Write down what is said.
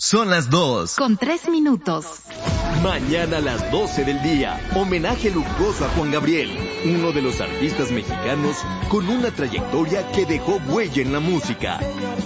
Son las 2. Con 3 minutos. Mañana a las 12 del día, homenaje luctuoso a Juan Gabriel, uno de los artistas mexicanos con una trayectoria que dejó huella en la música.